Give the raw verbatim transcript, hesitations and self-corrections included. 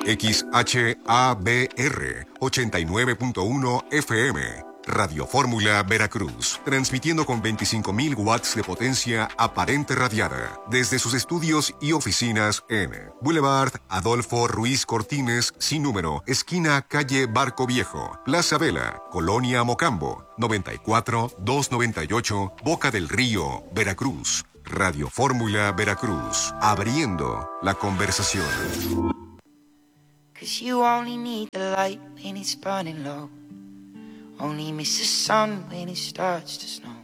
X H A B R ochenta y nueve punto uno F M. Radio Fórmula Veracruz, transmitiendo con veinticinco mil watts de potencia aparente radiada desde sus estudios y oficinas en Boulevard Adolfo Ruiz Cortines, sin número, esquina calle Barco Viejo, Plaza Vela, Colonia Mocambo, noventa y cuatro doscientos noventa y ocho, Boca del Río, Veracruz. Radio Fórmula Veracruz, abriendo la conversación. 'Cause you only need the light when it's burning low. Only miss the sun when it starts to snow.